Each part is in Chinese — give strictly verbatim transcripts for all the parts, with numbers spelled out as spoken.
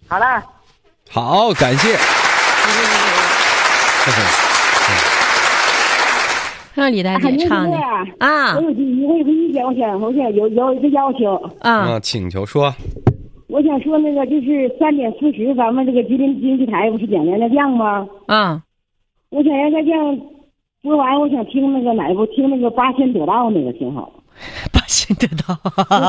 好了， 好，感谢。 让李大姐唱的啊！ 我有一个意见，我想我想有有一个要求啊， 啊，请求说。 我想说那个就是三点四十，咱们这个吉林经济台不是讲讲将吗？ 啊， 我想让他这样播完，我想听那个哪部，听那个八仙得道那个挺好。 八仙得道。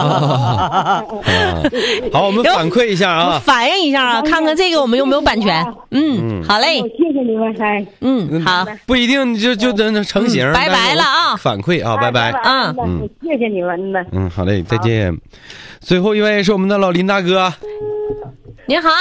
好，我们反馈一下啊， 反映一下啊，看看这个我们有没有版权。嗯，好嘞， 谢谢你们，嗨， 嗯，好， 不一定就就能成型。 拜拜了啊， 反馈啊，拜拜。 嗯嗯，谢谢你们呢。 嗯，好嘞，再见。最后一位是我们的老林大哥。 你好。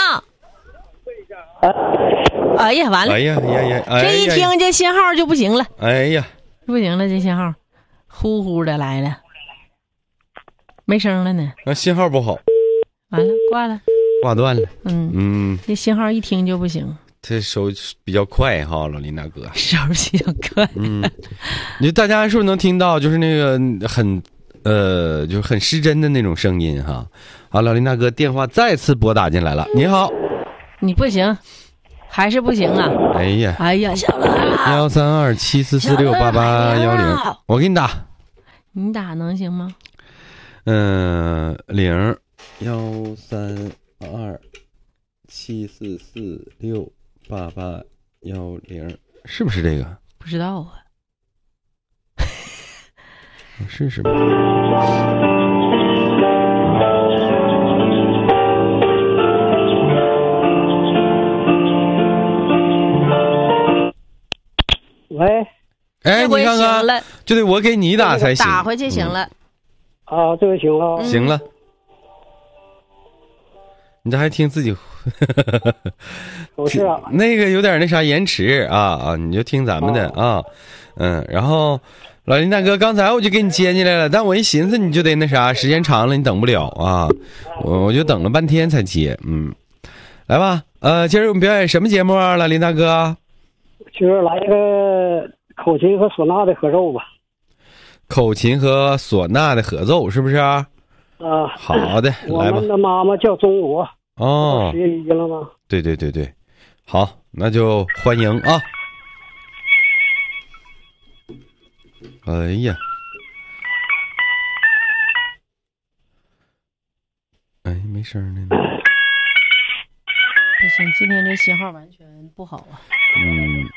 哎呀，完了！ 哎呀呀呀！ 这一听这信号就不行了。 哎呀， 不行了，这信号呼呼的来了，没声了呢。 那信号不好， 完了，挂了， 挂断了。 嗯嗯， 这信号一听就不行。 这手比较快哈，老林大哥。 手比较快。 嗯，你大家是不是能听到？就是那个很呃，就是很失真的那种声音哈。好，老林大哥电话再次拨打进来了。你好。 你不行，还是不行啊！ 哎呀， 哎呀，小乐， 幺三二七四四六八八幺零，我给你打。 你打能行吗？ 嗯、呃，零幺三二七四四六八八幺零，是不是这个？ 不知道啊。 我试试吧。 喂， 哎，你看看，就得我给你打才行， 打回去行了。 啊，这个行了， 行了。你这还听自己？ 不是啊， 那个有点那啥延迟啊啊，你就听咱们的啊，嗯，然后老林大哥，刚才我就给你接进来了，但我一寻思你就得那啥，时间长了你等不了啊，我我就等了半天才接，嗯，来吧，呃，今儿我们表演什么节目啊，老林大哥？ 就是来一个口琴和唢呐的合奏吧。 口琴和唢呐的合奏是不是啊？ 啊， 好的，来吧。 我们的妈妈叫中国。 哦， 十月一了吗？ 对对对对，好，那就欢迎啊！哎呀，哎，没声呢。 不行，今天这信号完全不好啊。 嗯。